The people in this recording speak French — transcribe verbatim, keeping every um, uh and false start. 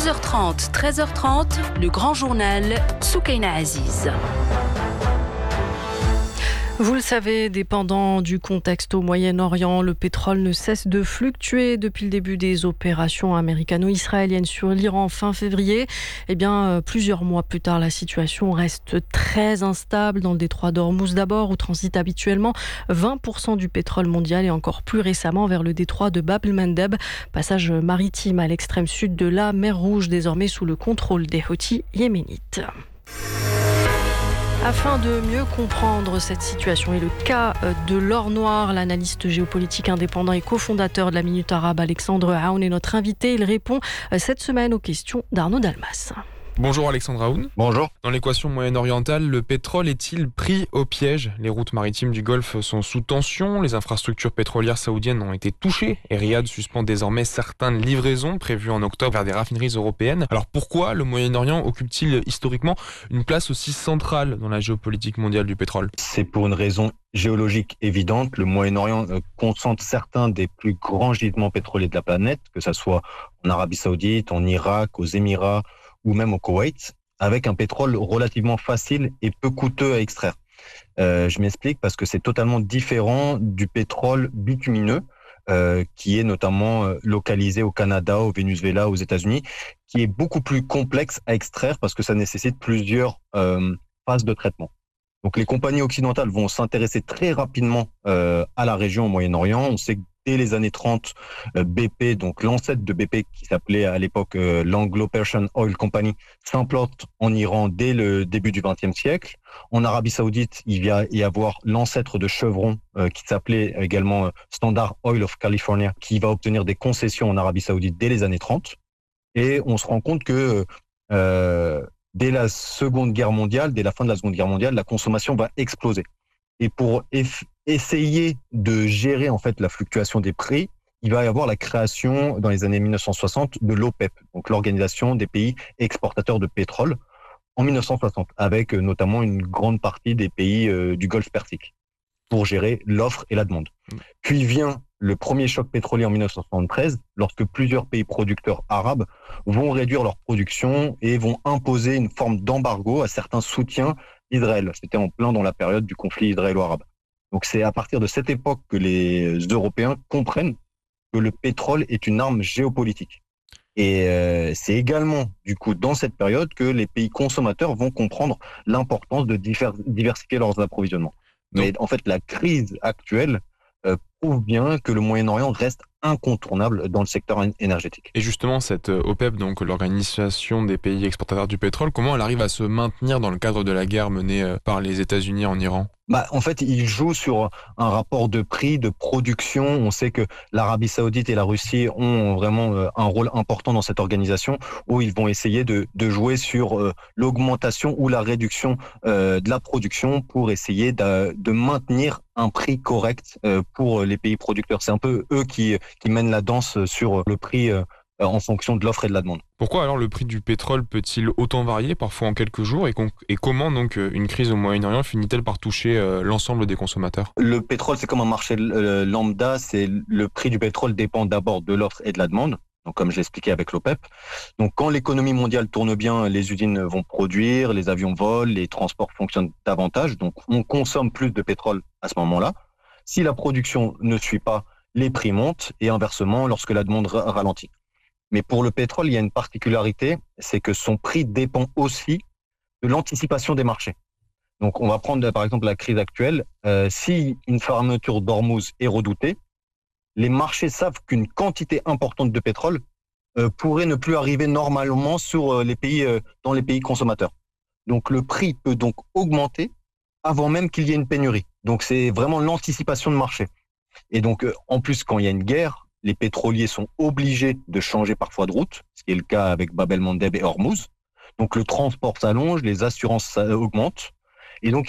douze heures trente, treize heures trente, le grand journal Soukaina Aziz. Vous le savez, dépendant du contexte au Moyen-Orient, le pétrole ne cesse de fluctuer depuis le début des opérations américano-israéliennes sur l'Iran fin février. Eh bien, plusieurs mois plus tard, la situation reste très instable dans le détroit d'Ormuz d'abord, où transite habituellement vingt pour cent du pétrole mondial et encore plus récemment vers le détroit de Bab el-Mandeb, passage maritime à l'extrême sud de la mer Rouge, désormais sous le contrôle des Houthis yéménites. Afin de mieux comprendre cette situation et le cas de l'or noir, l'analyste géopolitique indépendant et cofondateur de la Minute Arabe, Alexandre Aoun, est notre invité. Il répond cette semaine aux questions d'Arnaud Dalmas. Bonjour Alexandre Aoun. Bonjour. Dans l'équation moyen-orientale, le pétrole est-il pris au piège ? Les routes maritimes du Golfe sont sous tension, les infrastructures pétrolières saoudiennes ont été touchées et Riyad suspend désormais certaines livraisons prévues en octobre vers des raffineries européennes. Alors pourquoi le Moyen-Orient occupe-t-il historiquement une place aussi centrale dans la géopolitique mondiale du pétrole ? C'est pour une raison géologique évidente. Le Moyen-Orient concentre certains des plus grands gisements pétroliers de la planète, que ce soit en Arabie Saoudite, en Irak, aux Émirats ou même au Koweït, avec un pétrole relativement facile et peu coûteux à extraire. Euh, je m'explique parce que c'est totalement différent du pétrole bitumineux, euh, qui est notamment localisé au Canada, au Venezuela, aux États-Unis, qui est beaucoup plus complexe à extraire parce que ça nécessite plusieurs euh, phases de traitement. Donc les compagnies occidentales vont s'intéresser très rapidement euh, à la région au Moyen-Orient. On sait que dès les années trente, euh, B P, donc l'ancêtre de B P qui s'appelait à l'époque euh, l'Anglo-Persian Oil Company, s'implante en Iran dès le début du vingtième siècle. En Arabie Saoudite, il va y avoir l'ancêtre de Chevron euh, qui s'appelait également euh, Standard Oil of California, qui va obtenir des concessions en Arabie Saoudite dès les années trente. Et on se rend compte que euh, dès la Seconde Guerre mondiale, dès la fin de la Seconde Guerre mondiale, la consommation va exploser. Et pour eff- essayer de gérer en fait la fluctuation des prix, il va y avoir la création dans les années mille neuf cent soixante de l'OPEP, donc l'Organisation des pays exportateurs de pétrole, en mille neuf cent soixante, avec euh, notamment une grande partie des pays euh, du Golfe Persique, pour gérer l'offre et la demande. Mmh. Puis vient le premier choc pétrolier en mille neuf cent soixante-treize, lorsque plusieurs pays producteurs arabes vont réduire leur production et vont imposer une forme d'embargo à certains soutiens d'Israël. C'était en plein dans la période du conflit israélo-arabe. Donc c'est à partir de cette époque que les Européens comprennent que le pétrole est une arme géopolitique. Et euh, c'est également, du coup, dans cette période que les pays consommateurs vont comprendre l'importance de divers- diversifier leurs approvisionnements. Donc, mais en fait, la crise actuelle euh, prouve bien que le Moyen-Orient reste incontournable dans le secteur énergétique. Et justement, cette OPEP, donc l'Organisation des pays exportateurs du pétrole, comment elle arrive à se maintenir dans le cadre de la guerre menée par les États-Unis en Iran ? Bah, en fait, il joue sur un rapport de prix, de production. On sait que l'Arabie Saoudite et la Russie ont vraiment un rôle important dans cette organisation où ils vont essayer de, de jouer sur euh, l'augmentation ou la réduction euh, de la production pour essayer de, de maintenir un prix correct euh, pour les pays producteurs. C'est un peu eux qui, qui mènent la danse sur le prix euh, en fonction de l'offre et de la demande. Pourquoi alors le prix du pétrole peut-il autant varier, parfois en quelques jours, et, con- et comment donc une crise au Moyen-Orient finit-elle par toucher euh, l'ensemble des consommateurs ? Le pétrole, c'est comme un marché euh, lambda, c'est le prix du pétrole dépend d'abord de l'offre et de la demande. Donc, comme j'ai expliqué avec l'OPEP. Donc, quand l'économie mondiale tourne bien, les usines vont produire, les avions volent, les transports fonctionnent davantage. Donc, on consomme plus de pétrole à ce moment-là. Si la production ne suit pas, les prix montent et inversement lorsque la demande ra- ralentit. Mais pour le pétrole, il y a une particularité, c'est que son prix dépend aussi de l'anticipation des marchés. Donc, on va prendre par exemple la crise actuelle. Euh, si une fermeture d'Ormuz est redoutée, les marchés savent qu'une quantité importante de pétrole euh, pourrait ne plus arriver normalement sur euh, les pays, euh, dans les pays consommateurs. Donc, le prix peut donc augmenter avant même qu'il y ait une pénurie. Donc, c'est vraiment l'anticipation de marché. Et donc, euh, en plus, quand il y a une guerre, les pétroliers sont obligés de changer parfois de route, ce qui est le cas avec Bab el-Mandeb et Ormuz. Donc le transport s'allonge, les assurances augmentent. Et donc